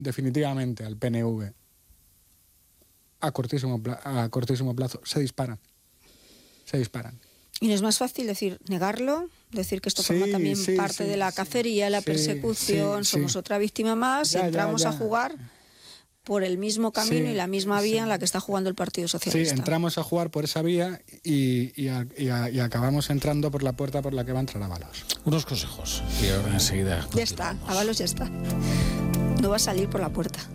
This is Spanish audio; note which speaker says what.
Speaker 1: definitivamente al PNV a cortísimo plazo, se disparan.
Speaker 2: Y no es más fácil negarlo, decir que esto forma también parte de la cacería, la persecución, somos otra víctima más, entramos a jugar por el mismo camino y la misma vía en la que está jugando el Partido Socialista.
Speaker 1: Sí, entramos a jugar por esa vía y acabamos entrando por la puerta por la que va a entrar Ábalos.
Speaker 3: Unos consejos y ahora enseguida
Speaker 2: continuamos. Ya está, Ábalos ya está. No va a salir por la puerta.